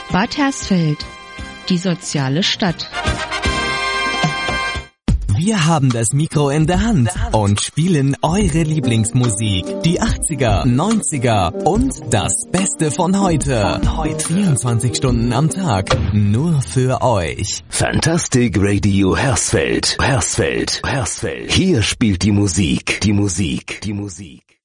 Bad Hersfeld, die soziale Stadt. Wir haben das Mikro in der Hand und spielen eure Lieblingsmusik. Die 80er, 90er und das Beste von heute. 24 Stunden am Tag, nur für euch. Fantastic Radio Hersfeld. Hersfeld. Hier spielt die Musik.